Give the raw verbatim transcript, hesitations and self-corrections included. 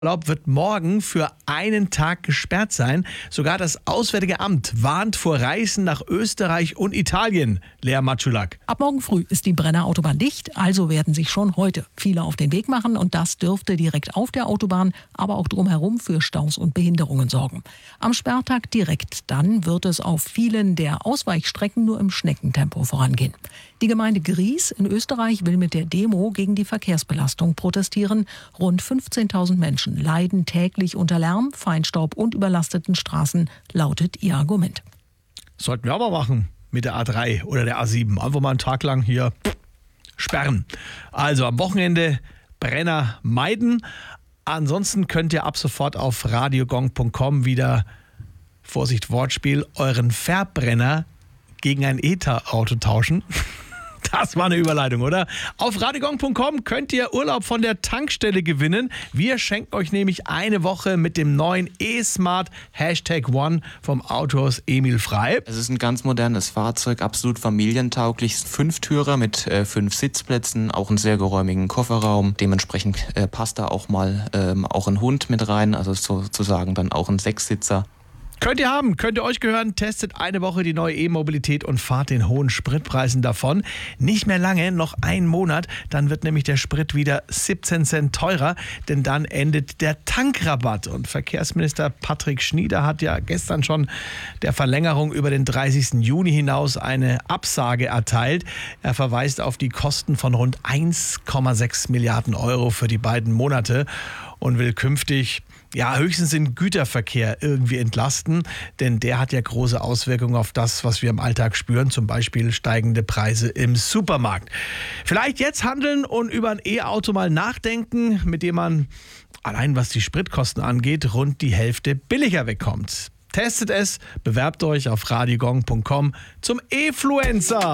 Urlaub wird morgen für einen Tag gesperrt sein. Sogar das Auswärtige Amt warnt vor Reisen nach Österreich und Italien. Lea Matschulak. Ab morgen früh ist die Brenner Autobahn dicht, also werden sich schon heute viele auf den Weg machen und das dürfte direkt auf der Autobahn, aber auch drumherum für Staus und Behinderungen sorgen. Am Sperrtag direkt dann wird es auf vielen der Ausweichstrecken nur im Schneckentempo vorangehen. Die Gemeinde Gries in Österreich will mit der Demo gegen die Verkehrsbelastung protestieren. Rund fünfzehntausend Menschen leiden täglich unter Lärm, Feinstaub und überlasteten Straßen, lautet ihr Argument. Sollten wir auch mal machen mit der A drei oder der A sieben. Einfach mal einen Tag lang hier sperren. Also am Wochenende Brenner meiden. Ansonsten könnt ihr ab sofort auf radiogong punkt com wieder, Vorsicht Wortspiel, euren Verbrenner gegen ein E T A-Auto tauschen. Das war eine Überleitung, oder? Auf radiogong punkt com könnt ihr Urlaub von der Tankstelle gewinnen. Wir schenken euch nämlich eine Woche mit dem neuen E-Smart Hashtag One vom Autohaus Emil Frey. Es ist ein ganz modernes Fahrzeug, absolut familientauglich. Fünftürer mit äh, fünf Sitzplätzen, auch einen sehr geräumigen Kofferraum. Dementsprechend äh, passt da auch mal ähm, auch ein Hund mit rein, also sozusagen dann auch ein Sechssitzer. Könnt ihr haben, könnt ihr euch gehören, testet eine Woche die neue E-Mobilität und fahrt den hohen Spritpreisen davon. Nicht mehr lange, noch einen Monat, dann wird nämlich der Sprit wieder siebzehn Cent teurer, denn dann endet der Tankrabatt. Und Verkehrsminister Patrick Schnieder hat ja gestern schon der Verlängerung über den dreißigsten Juni hinaus eine Absage erteilt. Er verweist auf die Kosten von rund eins Komma sechs Milliarden Euro für die beiden Monate und will künftig ja, höchstens den Güterverkehr irgendwie entlasten, denn der hat ja große Auswirkungen auf das, was wir im Alltag spüren, zum Beispiel steigende Preise im Supermarkt. Vielleicht jetzt handeln und über ein E-Auto mal nachdenken, mit dem man allein was die Spritkosten angeht, rund die Hälfte billiger wegkommt. Testet es, bewerbt euch auf radiogong punkt com zum E-Fluencer.